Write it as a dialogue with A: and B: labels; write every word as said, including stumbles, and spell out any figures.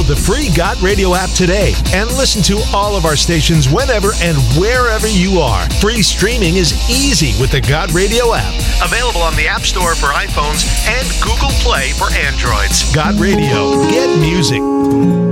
A: Download the free Got Radio app today and listen to all of our stations whenever and wherever you are. Free streaming is easy with the Got Radio app. Available on the App Store for iPhones and Google Play for Androids. Got Radio. Get music.